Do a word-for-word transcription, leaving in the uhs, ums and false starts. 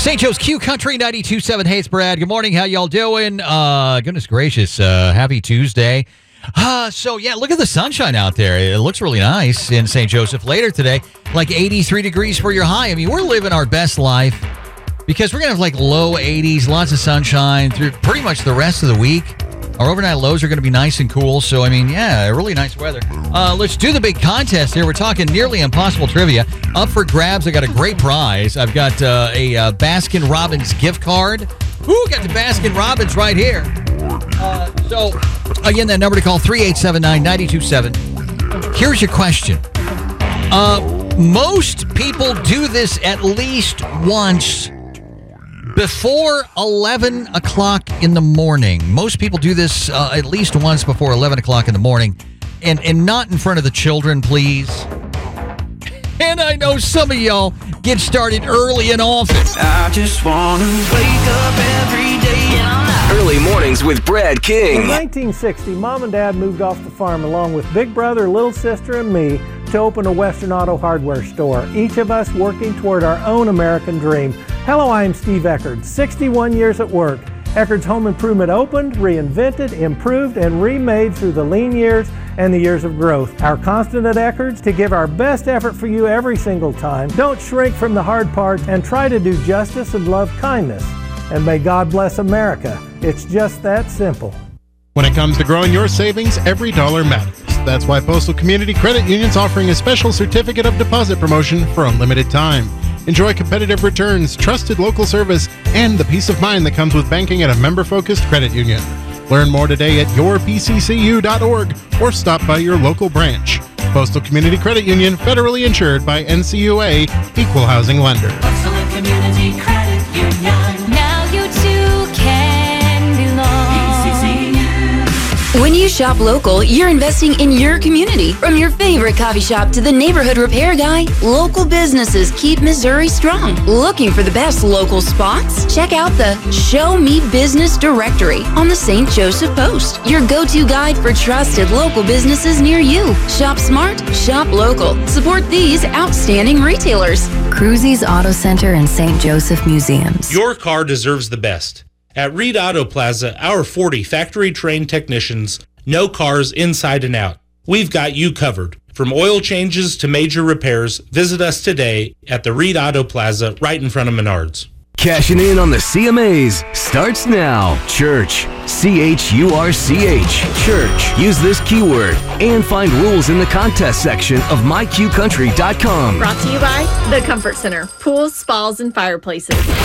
Saint Joe's Q Country ninety-two point seven. Hey, it's Brad. Good morning. How y'all doing? Uh, goodness gracious. Uh, happy Tuesday. Uh, so, yeah, look at the sunshine out there. It looks really nice in Saint Joseph. Later today, like eighty-three degrees for your high. I mean, we're living our best life because we're going to have like low eighties, lots of sunshine through pretty much the rest of the week. Our overnight lows are going to be nice and cool. So, I mean, yeah, really nice weather. Uh, let's do the big contest here. We're talking nearly impossible trivia. Up for grabs. I got a great prize. I've got uh, a uh, Baskin Robbins gift card. Ooh, got the Baskin Robbins right here. Uh, so, again, that number to call, three eight seven nine, nine two seven. Here's your question. Uh, most people do this at least once before eleven o'clock in the morning. Most people do this uh, at least once before eleven o'clock in the morning. And, and not in front of the children, please. And I know some of y'all get started early and often. I just want to wake up every day. Early mornings with Brad King. In nineteen sixty, Mom and Dad moved off the farm along with Big Brother, Little Sister, and me to open a Western Auto Hardware store, each of us working toward our own American dream. Hello, I am Steve Eckerd, sixty-one years at work. Eckerd's Home Improvement opened, reinvented, improved, and remade through the lean years and the years of growth. Our constant at Eckerd's to give our best effort for you every single time. Don't shrink from the hard parts and try to do justice and love kindness. And may God bless America. It's just that simple. When it comes to growing your savings, every dollar matters. That's why Postal Community Credit Union's offering a special certificate of deposit promotion for a limited time. Enjoy competitive returns, trusted local service, and the peace of mind that comes with banking at a member-focused credit union. Learn more today at your p c c u dot org or stop by your local branch. Postal Community Credit Union, federally insured by N C U A, Equal Housing Lender. Postal Community Credit Union. Now you too can belong. P C C U. When you shop local, you're investing in your community. From your favorite coffee shop to the neighborhood repair guy, local businesses keep Missouri strong. Looking for the best local spots? Check out the Show Me Business directory on the Saint Joseph Post, your go-to guide for trusted local businesses near you. Shop smart, shop local. Support these outstanding retailers. Cruzy's Auto Center and Saint Joseph Museums. Your car deserves the best. At Reed Auto Plaza, our forty factory-trained technicians know cars inside and out. We've got you covered. From oil changes to major repairs, visit us today at the Reed Auto Plaza right in front of Menards. Cashing in on the C M As starts now. Church. C H U R C H. Church. Use this keyword and find rules in the contest section of my q country dot com. Brought to you by The Comfort Center. Pools, spas, and fireplaces.